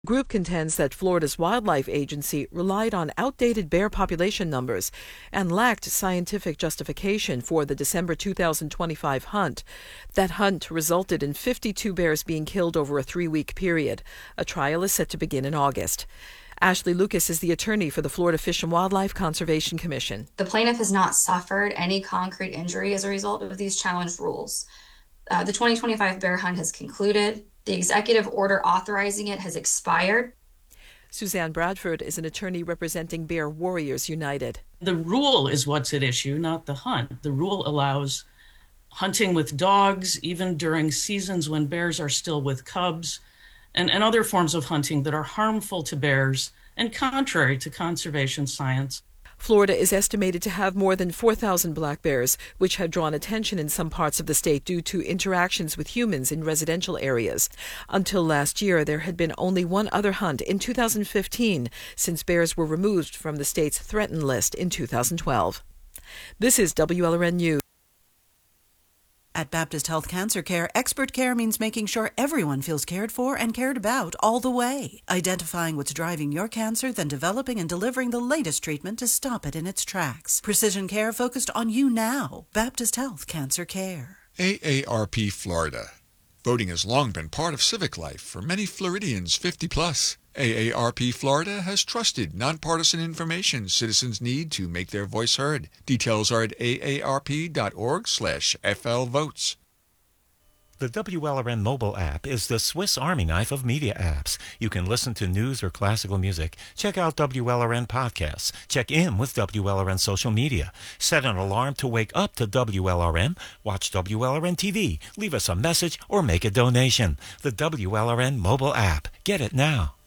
Group contends that Florida's wildlife agency relied on outdated bear population numbers and lacked scientific justification for the December 2025 hunt. That hunt resulted in 52 bears being killed over a 3-week period. A trial is set to begin in August. Ashley Lucas is the attorney for the Florida Fish and Wildlife Conservation Commission. The plaintiff has not suffered any concrete injury as a result of these challenged rules. The 2025 bear hunt has concluded. The executive order authorizing it has expired. Suzanne Bradford is an attorney representing Bear Warriors United. The rule is what's at issue, not the hunt. The rule allows hunting with dogs, even during seasons when bears are still with cubs, and other forms of hunting that are harmful to bears and contrary to conservation science. Florida is estimated to have more than 4,000 black bears, which have drawn attention in some parts of the state due to interactions with humans in residential areas. Until last year, there had been only one other hunt in 2015, since bears were removed from the state's threatened list in 2012. This is WLRN News. At Baptist Health Cancer Care, expert care means making sure everyone feels cared for and cared about all the way. Identifying what's driving your cancer, then developing and delivering the latest treatment to stop it in its tracks. Precision care focused on you now. Baptist Health Cancer Care. AARP Florida. Voting has long been part of civic life for many Floridians 50 plus. AARP Florida has trusted, nonpartisan information citizens need to make their voice heard. Details are at aarp.org/flvotes. The WLRN mobile app is the Swiss Army knife of media apps. You can listen to news or classical music, check out WLRN podcasts, check in with WLRN social media, set an alarm to wake up to WLRN, watch WLRN TV, leave us a message, or make a donation. The WLRN mobile app. Get it now.